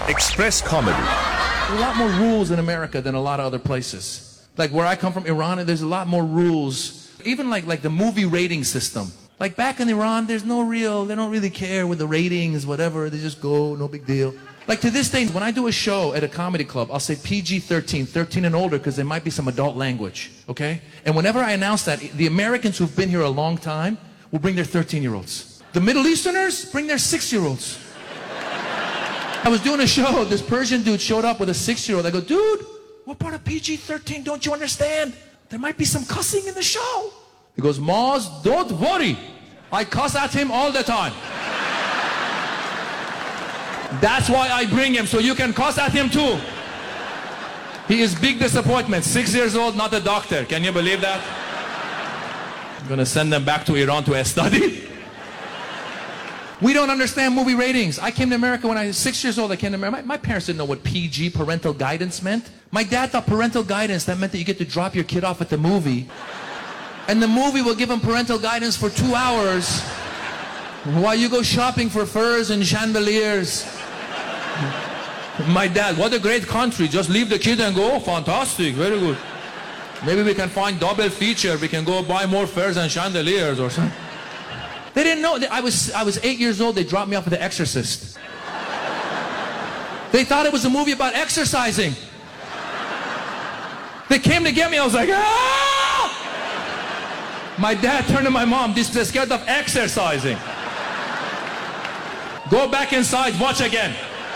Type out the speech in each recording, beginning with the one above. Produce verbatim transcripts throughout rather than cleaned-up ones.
Express Comedy. There are a lot more rules in America than a lot of other places. Like where I come from, Iran, there's a lot more rules. Even like, like the movie rating system. Like back in Iran, there's no real, they don't really care with the ratings, whatever. They just go, no big deal. Like to this day, when I do a show at a comedy club, I'll say P G thirteen, thirteen and older, because there might be some adult language, okay? And whenever I announce that, the Americans who've been here a long time will bring their thirteen-year-olds. The Middle Easterners bring their six-year-olds. I was doing a show, this Persian dude showed up with a six-year-old. I go, dude, what part of P G thirteen don't you understand? There might be some cussing in the show. He goes, Maz, don't worry. I cuss at him all the time. That's why I bring him, so you can cuss at him too. He is big disappointment. Six years old, not a doctor. Can you believe that? I'm gonna send them back to Iran to study. We don't understand movie ratings. I came to America when I was six years old. I came to America. My, my parents didn't know what P G, parental guidance, meant. My dad thought parental guidance, that meant that you get to drop your kid off at the movie. And the movie will give him parental guidance for two hours while you go shopping for furs and chandeliers. My dad, what a great country. Just leave the kid and go. Fantastic, very good. Maybe we can find double feature. We can go buy more furs and chandeliers or something. They didn't know. I was, I was eight years old. They dropped me off at The Exorcist. They thought it was a movie about exercising. They came to get me. I was like, ah! My dad turned to my mom. They're scared of exercising. Go back inside. Watch again.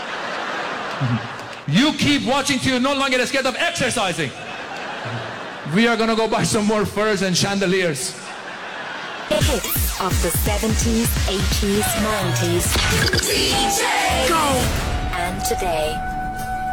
You keep watching till you're no longer scared of exercising. We are going to go buy some more furs and chandeliers. The hits of the seventies, eighties, nineties. D J! Go! And today.